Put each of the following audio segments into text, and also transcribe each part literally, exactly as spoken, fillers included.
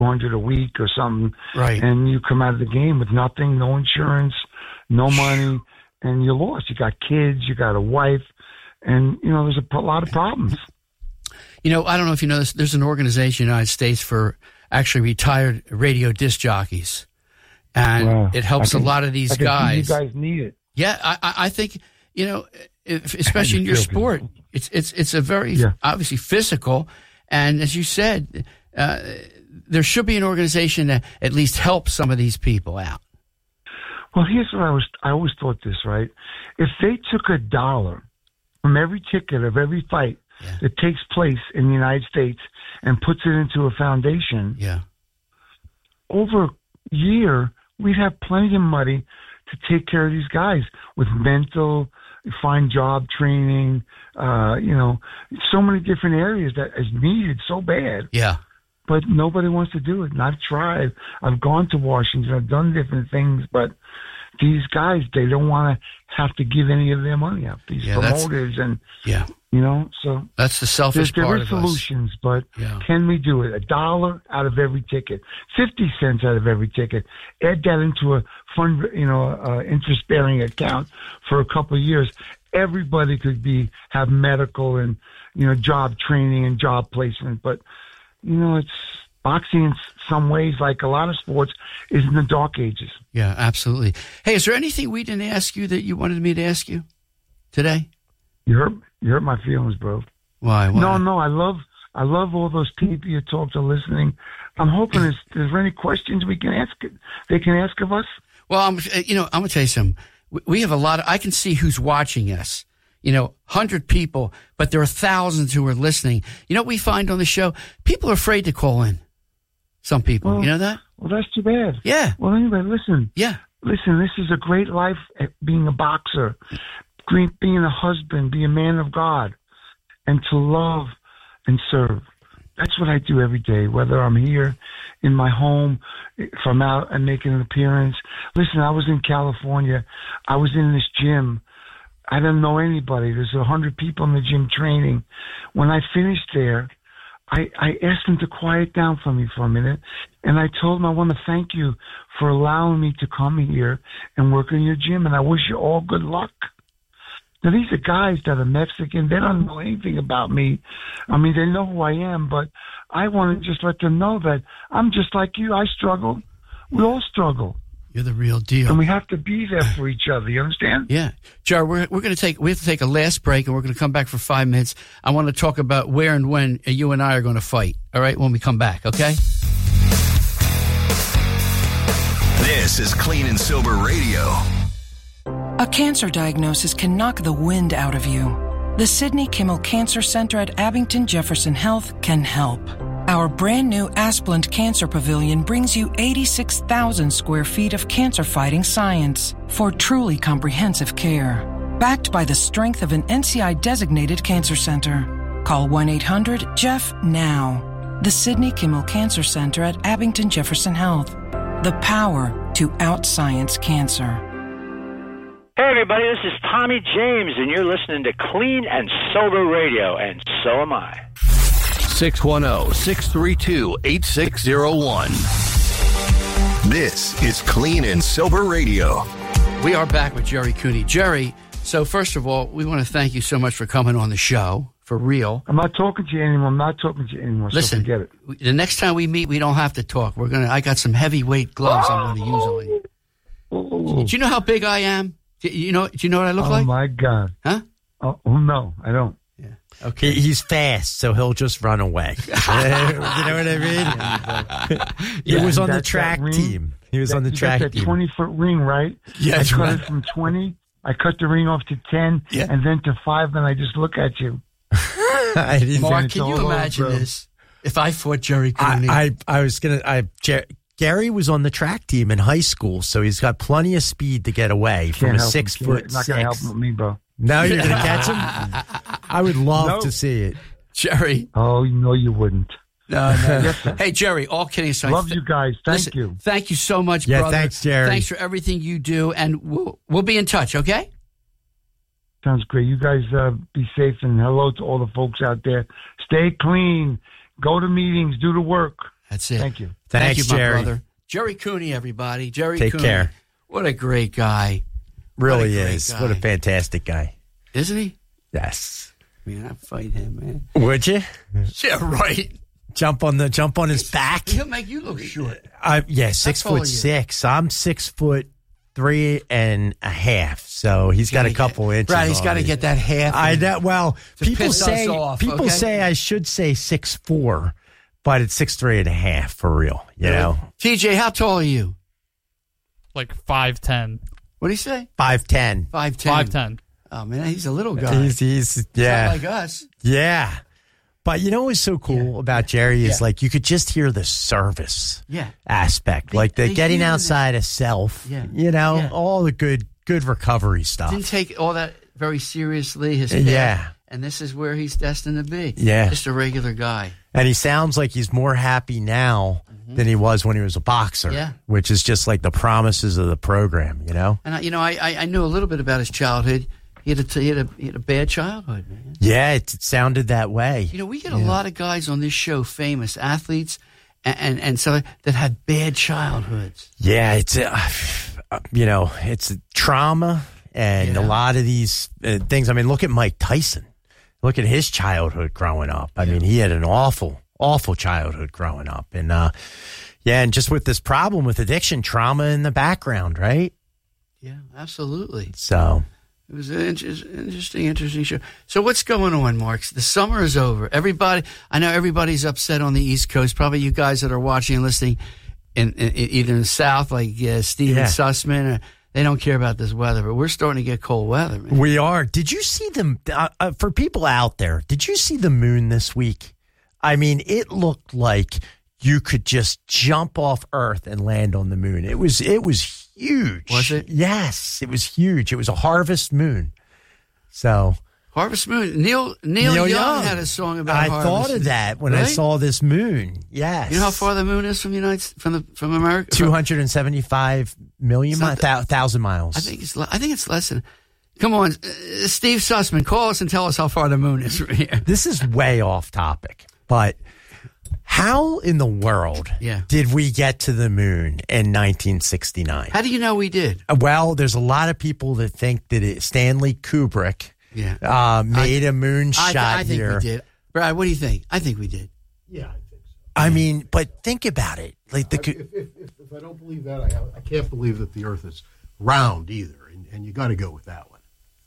hundred a week or something. Right. And you come out of the game with nothing, no insurance, no money, and you're lost. You got kids, you got a wife, and, you know, there's a, a lot of problems. You know, I don't know if you know this, there's an organization in the United States for actually retired radio disc jockeys. And wow. it helps can, a lot of these I can guys. You guys need it. Yeah, I, I think, you know, if, especially in your sport, it's it's it's a very, yeah. obviously, physical. And as you said, uh, there should be an organization that at least helps some of these people out. Well, here's what I was, I always thought this, right? If they took a dollar from every ticket of every fight yeah. that takes place in the United States and puts it into a foundation, yeah, over a year, we'd have plenty of money to take care of these guys with mental, find job training, uh, you know, so many different areas that is needed so bad. Yeah. But nobody wants to do it. And I've tried. I've gone to Washington. I've done different things. But these guys, they don't want to have to give any of their money up. These yeah, promoters and, yeah. you know, so. That's the selfish there, part there of is solutions, us. but yeah. can we do it? A dollar out of every ticket, fifty cents out of every ticket. Add that into a fund, you know, uh, interest-bearing account for a couple of years. Everybody could be have medical and, you know, job training and job placement. But, you know, it's boxing in some ways, like a lot of sports, is in the dark ages. Yeah, absolutely. Hey, is there anything we didn't ask you that you wanted me to ask you today? You hurt, you hurt my feelings, bro. Why? Why? No, no, I love, I love all those people you talk to listening. I'm hoping is, is there any questions we can ask? They can ask of us. Well, I'm, you know, I'm gonna tell you something. We have a lot of, I can see who's watching us, you know, hundred people, but there are thousands who are listening. You know what we find on the show? People are afraid to call in. Some people, well, you know that? Well, that's too bad. Yeah. Well, anyway, listen. Yeah. Listen, this is a great life, being a boxer, being a husband, be a man of God, and to love and serve. That's what I do every day, whether I'm here in my home, if I'm out and making an appearance. Listen, I was in California. I was in this gym. I didn't know anybody. There's a hundred people in the gym training. When I finished there, I, I asked them to quiet down for me for a minute, and I told them I want to thank you for allowing me to come here and work in your gym, and I wish you all good luck. Now, these are guys that are Mexican. They don't know anything about me. I mean, they know who I am, but I want to just let them know that I'm just like you. I struggle. We all struggle. You're the real deal. And we have to be there for each other. You understand? Yeah. Jar, we're, we're going to take, we have to take a last break, and we're going to come back for five minutes. I want to talk about where and when you and I are going to fight. All right. When we come back. Okay. This is Clean and Sober Radio. A cancer diagnosis can knock the wind out of you. The Sidney Kimmel Cancer Center at Abington Jefferson Health can help. Our brand new Asplund Cancer Pavilion brings you eighty-six thousand square feet of cancer-fighting science for truly comprehensive care. Backed by the strength of an N C I-designated cancer center. Call one eight hundred J E F F now. The Sidney Kimmel Cancer Center at Abington Jefferson Health. The power to out-science cancer. Hey everybody, this is Tommy James, and you're listening to Clean and Sober Radio, and so am I. six one zero, six three two, eight six zero one. This is Clean and Sober Radio. We are back with Jerry Cooney. Jerry, so first of all, we want to thank you so much for coming on the show, for real. I'm not talking to you anymore. I'm not talking to you anymore. Listen, so forget it. The next time we meet, we don't have to talk. We're gonna. I got some heavyweight gloves oh! I'm going to use on you. Oh. Do you know how big I am? Do you know? Do you know what I look oh like? Oh my God! Huh? Oh, oh no, I don't. Yeah. Okay. He, he's fast, so he'll just run away. You know what I mean? He yeah, was on that, the track ring, team. He was that, on the track got that team. twenty foot ring, right? Yeah, I cut right. it from twenty. I cut the ring off to ten, yeah. and then to five, and I just look at you. I didn't Mark, can you imagine over, this? If I fought Jerry Cooney, I, I, I was gonna. I Jer- Gary was on the track team in high school, so he's got plenty of speed to get away from a six him. foot. Not six. gonna help him with me, bro. Now you're gonna catch him. I would love no. to see it, Jerry. Oh, no, you wouldn't. No, no. Yes, hey, Jerry. All kidding aside, love you guys. Thank listen, you. Thank you so much, yeah, brother. Thanks, Jerry. Thanks for everything you do, and we'll we'll be in touch. Okay. Sounds great. You guys uh, be safe, and hello to all the folks out there. Stay clean. Go to meetings. Do the work. That's it. Thank you. Thank Thanks, you, my Jerry. brother. Jerry Cooney, everybody. Jerry Take Cooney. care. What a great guy. Really What a great is. guy. What a fantastic guy. Isn't he? Yes. Man, I'd fight him, man. Would you Yeah, right. jump on the jump on his back? He'll make you look short. I yeah, six tall are foot you? six. I'm six foot three and a half. So he's got a couple get, inches. Brad, he's on got to me. get that half. I in. know. Well, To people piss us say off, people okay? say I should say six four, but it's six three and a half for real. You know, T J, how tall are you? Like five ten. What do you say? five ten. Five ten. five ten. Oh man, he's a little guy. He's he's He's yeah not like us. yeah. But you know what's so cool about Jerry is Yeah. like you could just hear the service Yeah. aspect, They- like the they getting hear outside of self. Yeah. You know, Yeah. all the good good recovery stuff. Didn't take all that very seriously. His Yeah. path, and this is where he's destined to be. Yeah. Just a regular guy. And he sounds like he's more happy now than he was when he was a boxer. Mm-hmm. Yeah. Which is just like the promises of the program, you know? And I, you know, I, I I knew a little bit about his childhood. He had a he had a, he had a bad childhood, man. Yeah, it, it sounded that way. You know, we get a lot of guys on this show, famous athletes, and and, and so that had bad childhoods. Yeah, it's, uh, you know, it's trauma and Yeah. a lot of these uh, things. I mean, look at Mike Tyson. Look at his childhood growing up. I mean, he had an awful, awful childhood growing up. And, uh, yeah, and just with this problem with addiction, trauma in the background, right? Yeah, absolutely. So, It was an inter- interesting, interesting show. So what's going on, Marks? The summer is over. Everybody, I know everybody's upset on the East Coast. Probably you guys that are watching and listening in, in, in either in the South, like uh, Steven Yeah. Sussman, or they don't care about this weather. But we're starting to get cold weather, man. we are. Did you see them? Uh, uh, for people out there, did you see the moon this week? I mean, it looked like you could just jump off Earth and land on the moon. It was, it was huge. Was it? Yes, it was huge. It was a harvest moon. So Harvest Moon. Neil Neil, Neil Young, Young. had a song about I harvest. thought of that when I Right? saw this moon. Yes. You know how far the moon is from the United from the from America? two hundred seventy-five million It's mi- not thou- thousand miles. I think it's le- I think it's less than. Come on, uh, Steve Sussman, call us and tell us how far the moon is from here. This is way off topic, but how in the world Yeah. did we get to the moon in nineteen sixty-nine? How do you know we did? Well, there's a lot of people that think that it, Stanley Kubrick Yeah. uh, made a moon I, shot I think here. we did. Brad, what do you think? I think we did. Yeah, I think so. I mean, but think about it. Like the If, if, if, if I don't believe that, I, I can't believe that the Earth is round either, and, and you got to go with that one.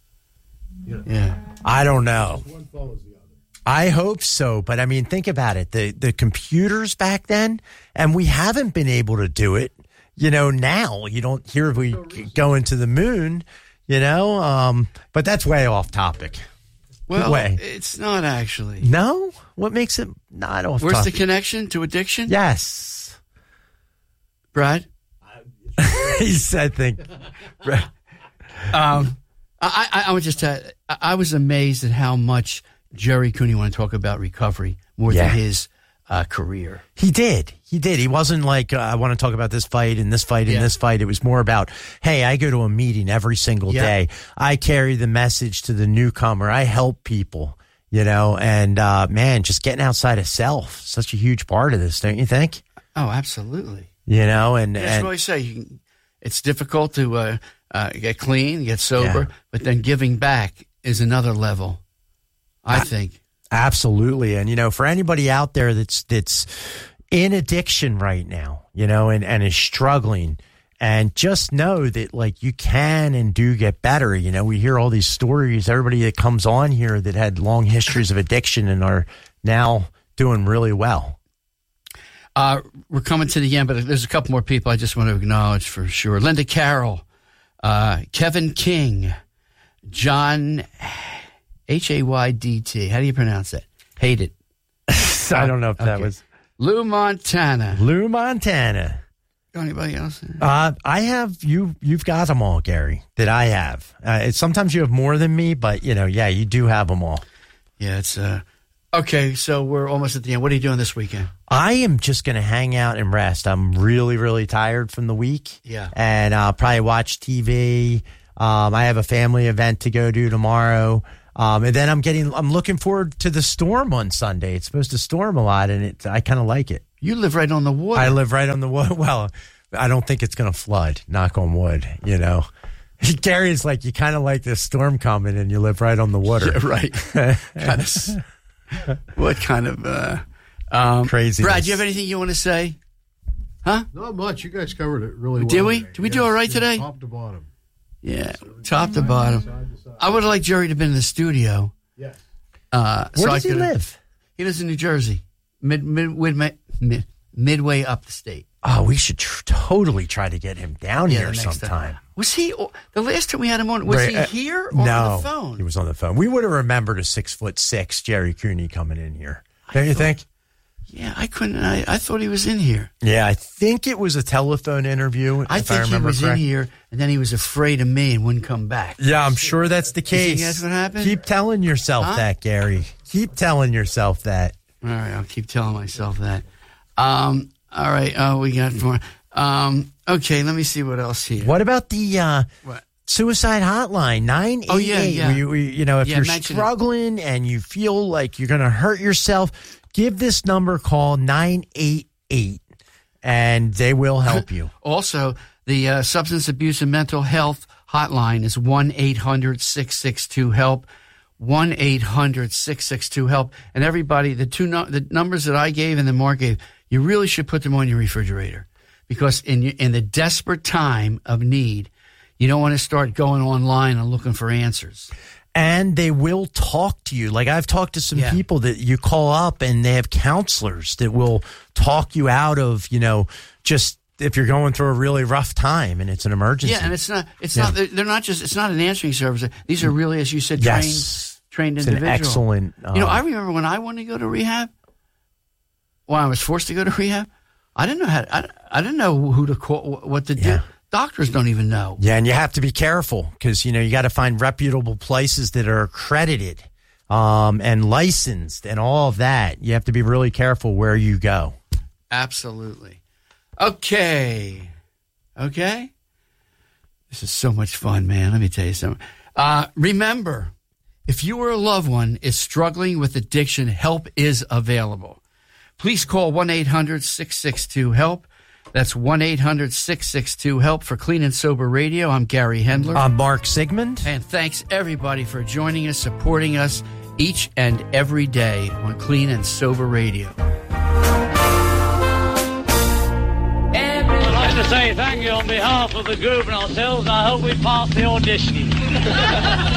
You know, Yeah. I don't know. one follows the other. I hope so, but I mean, think about it. The the computers back then, and we haven't been able to do it. You know, now you don't hear we go into the moon. You know, um, but that's way off topic. Well, Way. it's not actually. No, what makes it not off Where's the topic? connection to addiction? Yes, Brad? he said. Think. Um, I, I, I would just tell I I was amazed at how much Jerry Cooney wanted to talk about recovery more Yeah. than his uh, career. He did. He did. He wasn't like, uh, I want to talk about this fight and this fight and Yeah. this fight. It was more about, hey, I go to a meeting every single Yeah. day. I carry the message to the newcomer. I help people, you know, and uh, man, just getting outside of self, such a huge part of this, don't you think? Oh, absolutely. You know, and, That's and what I say. You can, it's difficult to uh, uh, get clean, get sober, Yeah. but then giving back is another level, I think. absolutely. And, you know, for anybody out there that's, that's in addiction right now, you know, and, and is struggling, and just know that like you can and do get better. You know, we hear all these stories, everybody that comes on here that had long histories of addiction and are now doing really well. Uh, we're coming to the end, but there's a couple more people I just want to acknowledge for sure. Linda Carroll, uh, Kevin King, John H A Y D T. How do you pronounce that? Hate it. I don't know if that Okay. was Lou Montana. Lou Montana. Anybody else? Uh, I have you. You've got them all, Gary. That I have. Uh, it's, sometimes you have more than me, but you know, yeah, you do have them all. Yeah, it's uh. Okay, so we're almost at the end. What are you doing this weekend? I am just going to hang out and rest. I'm really, really tired from the week. Yeah. And I'll probably watch T V. Um, I have a family event to go to tomorrow. Um, and then I'm getting, I'm looking forward to the storm on Sunday. It's supposed to storm a lot, and it, I kind of like it. You live right on the water. I live right on the water. Well, I don't think it's going to flood. Knock on wood, you know. Gary's like, you kind of like this storm coming and you live right on the water. Yeah, right. kind of, what kind of uh, um, crazy? Brad, do you have anything you want to say? Huh? Not much. You guys covered it really well. Did we? Today. Did we yes, do all right yes, today? Top to bottom. Yeah, top to bottom. I would have liked Jerry to have been in the studio. Yes. Uh, Where so does I he could've- live? He lives in New Jersey, mid, mid, mid, mid, midway up the state. Oh, we should tr- totally try to get him down Yeah, here the next sometime. time. Was he, the last time we had him on, was Right, he uh, here or no, on the phone? he was on the phone. We would have remembered a six foot six Jerry Cooney coming in here. Don't you think? Yeah, I couldn't, I, I thought he was in here. Yeah, I think it was a telephone interview. I if think I he remember was correct. in here, and then he was afraid of me and wouldn't come back. Yeah, I'm sure that's the You think case. that's what happened? Keep telling yourself Huh? that, Gary. Keep telling yourself that. All right, I'll keep telling myself that. Um, all right, oh, we got more. Um, okay, let me see what else here. What about the uh, What? suicide hotline nine eight eight? Oh, yeah, yeah. You, we- you know, if Yeah, you're mention it. struggling and you feel like you're going to hurt yourself, give this number a call nine eight eight, and they will help you. Also, the uh, substance abuse and mental health hotline is one eight hundred six six two HELP, one eight hundred six six two HELP. And everybody, the two no- the numbers that I gave and that Mark gave, you really should put them on your refrigerator, because in in the desperate time of need, you don't want to start going online and looking for answers. And they will talk to you. Like, I've talked to some Yeah. people that you call up and they have counselors that will talk you out of, you know, just if you're going through a really rough time and it's an emergency. Yeah, and it's not it's Yeah. not they're not just it's not an answering service. These are really, as you said, trained Yes. trained It's an individual. excellent, you know, uh, I remember when I wanted to go to rehab. When I was forced to go to rehab, I didn't know how. I, I didn't know who to call, what to Yeah. do. Doctors don't even know. Yeah, and you have to be careful because, you know, you got to find reputable places that are accredited um, and licensed and all of that. You have to be really careful where you go. Absolutely. Okay. Okay. This is so much fun, man. Let me tell you something. Uh, remember, if you or a loved one is struggling with addiction, help is available. Please call one eight hundred six six two HELP. That's one eight hundred six six two HELP for Clean and Sober Radio. I'm Gary Hendler. I'm Mark Sigmund. And thanks, everybody, for joining us, supporting us each and every day on Clean and Sober Radio. I'd like to say thank you on behalf of the group and ourselves. I hope we pass the audition.